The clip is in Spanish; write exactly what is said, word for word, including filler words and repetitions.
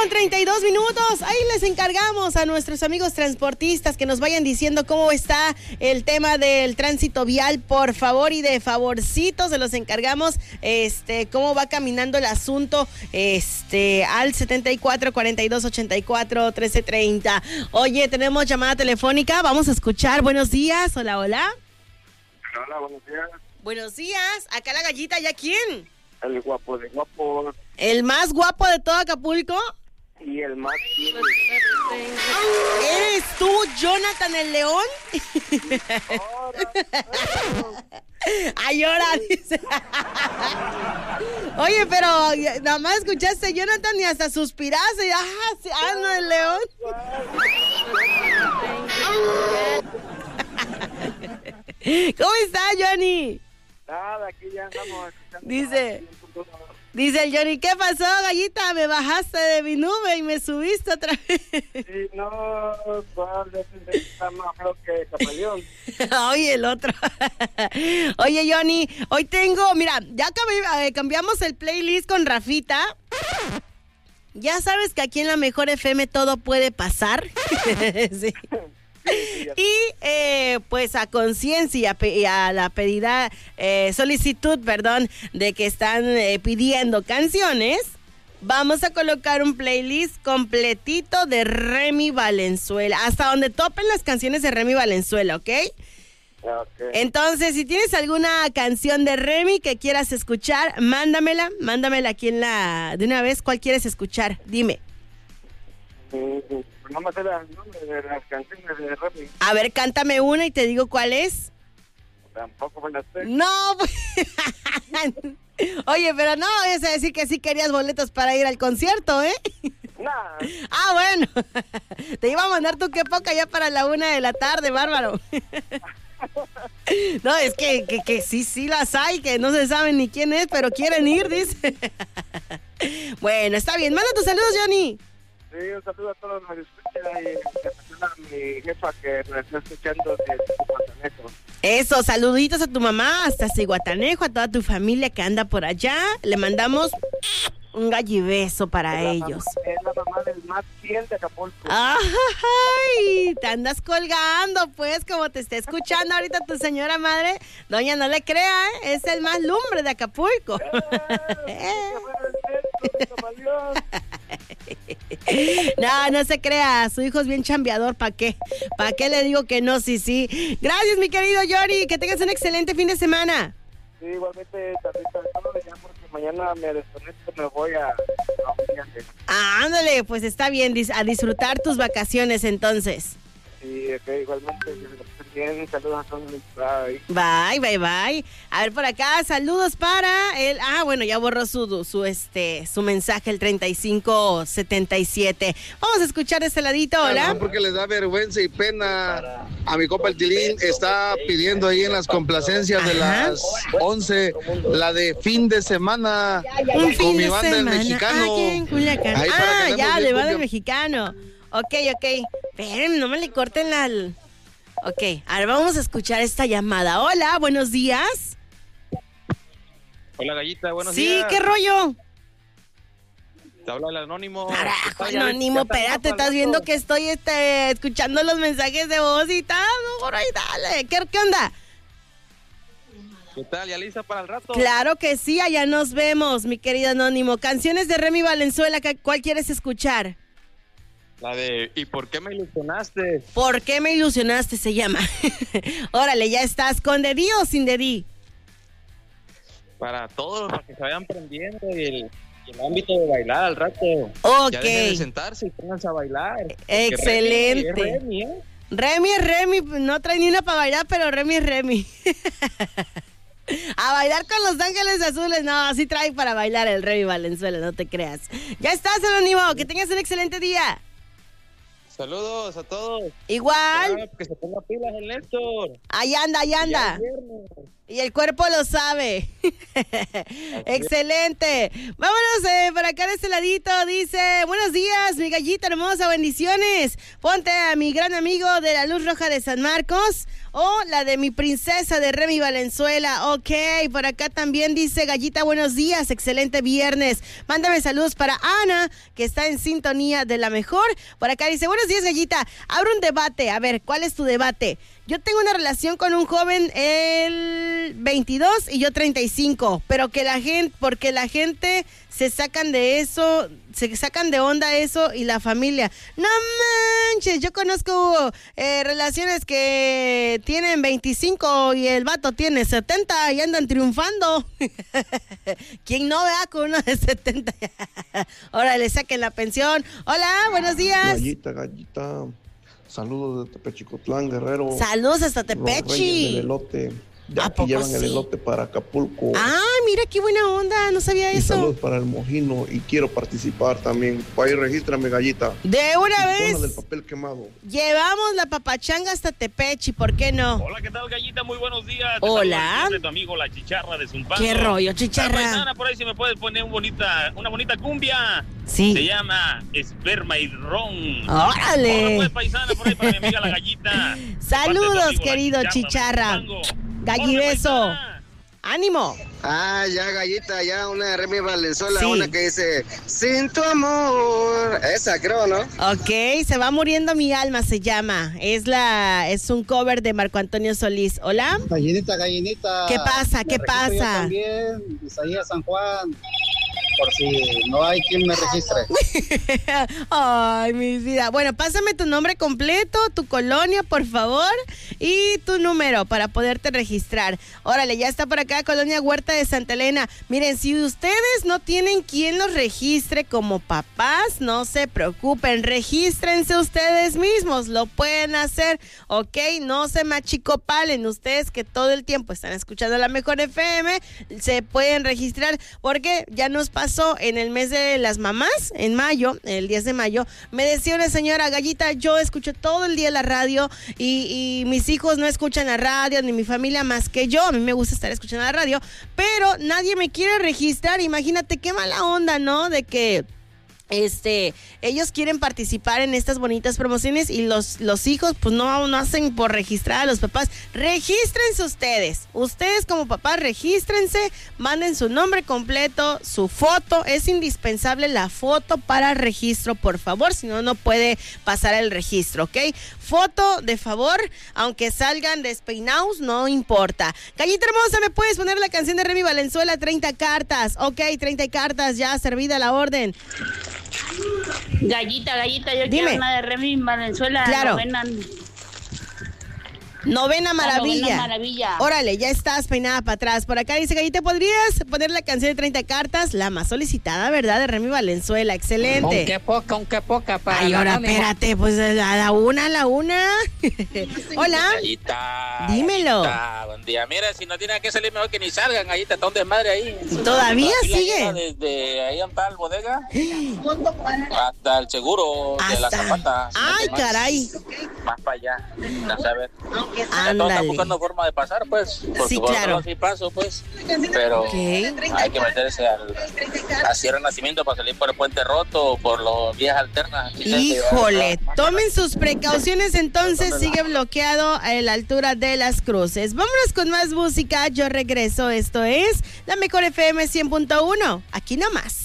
con treinta y dos minutos. Ahí les encargamos a nuestros amigos transportistas que nos vayan diciendo cómo está el tema del tránsito vial, por favor, y de favorcito se los encargamos, este, cómo va caminando el asunto, este, al setenta y cuatro, cuarenta y dos, ochenta y cuatro, trece, treinta. Oye, tenemos llamada telefónica, vamos a escuchar. Buenos días, hola, hola. Hola, buenos días. Buenos días, acá la gallita, ¿ya quién? El guapo de guapo. ¿El más guapo de todo Acapulco? Y el más bien. ¿Eres tú, Jonathan el León? Ay, ahora dice. Oye, pero nada más escuchaste Jonathan y hasta suspiraste. Ah, sí, ah, no, el León. ¿Cómo está, Johnny? Nada, aquí ya andamos. Dice, dice el Johnny, ¿qué pasó, gallita? Me bajaste de mi nube y me subiste otra vez. Sí, no, está más feo que camaleón. Oye, el otro. Oye, Johnny, hoy tengo, mira, ya acabé, eh, cambiamos el playlist con Rafita. Ya sabes que aquí en la Mejor F M todo puede pasar. Sí. Y eh, pues a conciencia y a la pedida, eh, solicitud, perdón, de que están eh, pidiendo canciones, vamos a colocar un playlist completito de Remy Valenzuela, hasta donde topen las canciones de Remy Valenzuela, ¿ok? Okay. Entonces, si tienes alguna canción de Remy que quieras escuchar, mándamela, mándamela aquí en la, de una vez, ¿cuál quieres escuchar? Dime. No me sé el nombre de las canciones de Remy. A ver, cántame una y te digo cuál es. Tampoco me las sé. No, pues. Oye, pero no vayas a decir que sí querías boletos para ir al concierto, ¿eh? Nah. Ah, bueno. Te iba a mandar tu qué poca ya para la una de la tarde, bárbaro. No, es que, que, que sí, sí las hay, que no se saben ni quién es, pero quieren ir, dice. Bueno, está bien. Manda tus saludos, Johnny. Sí, un saludo a todos los que escuchan y en especial a mi jefa que nos está escuchando de Cihuatanejo. Eso, saluditos a tu mamá hasta Cihuatanejo, a toda tu familia que anda por allá. Le mandamos un gallibeso para es ellos. Mamá, es la mamá del más fiel de Acapulco. ¡Ay! Te andas colgando, pues, como te está escuchando ahorita tu señora madre. Doña, no le crea, ¿eh? Es el más lumbre de Acapulco. No, no se crea, su hijo es bien chambeador, ¿para qué? ¿Para qué le digo que no? Sí, sí. Gracias, mi querido Johnny, que tengas un excelente fin de semana. Sí, igualmente, también solo ya porque mañana me desconecto, me voy a, a un viaje. Ah, ándale, pues está bien, a disfrutar tus vacaciones entonces. Sí, ok, igualmente, que se lo pasen bien, saludos a todos. Bye. Bye, bye, bye. A ver, por acá, saludos para el... Ah, bueno, ya borró su, su, este, su mensaje, el treinta y cinco setenta y siete. Vamos a escuchar este ladito, hola. No, porque les da vergüenza y pena. A mi compa el Tilín está pidiendo ahí en las complacencias Ajá. de las once, la de fin de semana. Un fin con mi de banda semana. del mexicano. Ah, en Culiacán. Ahí Ah, ya, de banda del cumbia. mexicano. Ok, ok. Esperen, no me le corten la... Ok, ahora vamos a escuchar esta llamada. Hola, buenos días. Hola, Gallita, buenos sí, días. Sí, ¿qué rollo? Te habla el anónimo. Carajo, anónimo, espérate, estás viendo que estoy este, escuchando los mensajes de voz y tal. Por ahí, dale. ¿Qué, qué onda? ¿Qué tal? ¿Ya lista para el rato? Claro que sí, allá nos vemos, mi querido anónimo. Canciones de Remy Valenzuela, ¿cuál quieres escuchar? La de ¿y por qué me ilusionaste? ¿Por qué me ilusionaste? Se llama. Órale, ya estás. ¿Con dedí o sin dedí? Para todos, para que se vayan prendiendo y el, y el ámbito de bailar al rato. Ok. Ya dejen de sentarse y pónganse a bailar. Excelente. Remy es Remy, ¿eh? Remy es Remy. No trae ni una para bailar, pero Remy es Remy. A bailar con Los Ángeles Azules. No, sí trae para bailar el Remy Valenzuela, no te creas. Ya estás, anónimo. Que tengas un excelente día. Saludos a todos. Igual. Ya, que se ponga pilas el Néstor. Ahí anda, ahí anda. Ya es viernes. Y el cuerpo lo sabe. Excelente. Vámonos eh, por acá de este ladito. Dice, buenos días, mi gallita hermosa, bendiciones. Ponte a mi gran amigo de la Luz Roja de San Marcos. O la de mi princesa de Remy Valenzuela. Ok, por acá también dice Gallita, buenos días, excelente viernes. Mándame saludos para Ana, que está en sintonía de la mejor. Por acá dice, buenos días, Gallita. Abro un debate. A ver, ¿cuál es tu debate? Yo tengo una relación con un joven el veintidós y yo treinta y cinco, pero que la gente, porque la gente se sacan de eso, se sacan de onda eso y la familia. No manches, yo conozco eh, relaciones que tienen veinticinco y el vato tiene setenta y andan triunfando. ¿Quién no vea con uno de setenta? Ahora le saquen la pensión. Hola, buenos días. Gallita, gallita. Saludos de Tepechicotlán, Guerrero. Saludos hasta Tepechi. Los reyes del elote. Ya aquí llevan sí? el elote para Acapulco. Ah, mira qué buena onda, no sabía y eso. Saludos para el Mojino y quiero participar también. Vaya, regístrame, Gallita. De una vez. Del papel quemado. Llevamos la papachanga hasta Tepechi, ¿por qué no? Hola, ¿qué tal, Gallita? Muy buenos días. Hola. De tu amigo La Chicharra de Zumpango. ¿Qué rollo, Chicharra? La paisana, por ahí si me puedes poner un bonita, una bonita cumbia. Sí. Se llama Esperma y Ron. ¡Órale! Hola, pues, paisana, por ahí para mi amiga La Gallita. Saludos, querido Chicharra. Gallibeso. ¡Ánimo! Ah, ya, Gallita, ya una de Remy Valenzuela, sí. Una que dice, sin tu amor. Esa creo, ¿no? Ok, Se va muriendo mi alma se llama. Es la, es un cover de Marco Antonio Solís. ¿Hola? Gallinita, gallinita. ¿Qué pasa? ¿Qué pasa? Yo también, Isaías San Juan. Por si no hay quien me registre. Ay, mi vida. Bueno, pásame tu nombre completo, tu colonia, por favor, y tu número para poderte registrar. Órale, ya está por acá, Colonia Huerta de Santa Elena. Miren, si ustedes no tienen quien los registre como papás, no se preocupen, regístrense ustedes mismos, lo pueden hacer, ¿ok? No se machicopalen, ustedes que todo el tiempo están escuchando la Mejor F M, se pueden registrar, porque ya nos pasó en el mes de las mamás, en mayo, el diez de mayo, me decía una señora, Gallita, yo escucho todo el día la radio y, y mis hijos no escuchan la radio, ni mi familia más que yo, a mí me gusta estar escuchando la radio, pero nadie me quiere registrar. Imagínate qué mala onda, ¿no? De que Este, ellos quieren participar en estas bonitas promociones y los, los hijos pues no, no hacen por registrar a los papás. Regístrense ustedes, ustedes como papás regístrense, manden su nombre completo, su foto, es indispensable la foto para registro, por favor, si no, no puede pasar el registro, ¿ok? Foto de favor, aunque salgan despeinados, no importa. Gallita hermosa, ¿me puedes poner la canción de Remy Valenzuela, treinta cartas? Ok, treinta cartas, ya servida la orden. Gallita, gallita, yo Dime. quiero una de Remy Valenzuela. Claro. Novena, novena maravilla. novena maravilla. Órale, ya estás peinada para atrás. Por acá dice, Gallita, ¿podrías poner la canción de treinta cartas? La más solicitada, ¿verdad? De Remy Valenzuela. Excelente. Aunque poca, aunque poca. Para Ay, ahora espérate, pues a la una, a la una. Hola. Gallita. Dímelo. Gallita, buen día. Mira, si no tiene que salir, mejor que ni salgan, Gallita. Está un desmadre ahí. ¿Todavía la sigue? Desde ahí en tal bodega hasta el seguro hasta... de la Zapata. Ay, más, caray. Más para allá. A saber. Ándale. Todos están buscando forma de pasar, pues. Sí, claro. Sí paso, pues. Pero okay. Hay que meterse al, a Sierra Nacimiento para salir por el Puente Roto o por los vías alternas. Híjole, tomen sus precauciones entonces, sigue bloqueado a la altura de Las Cruces. Vámonos con más música, yo regreso, esto es La Mejor F M cien punto uno, aquí nomás.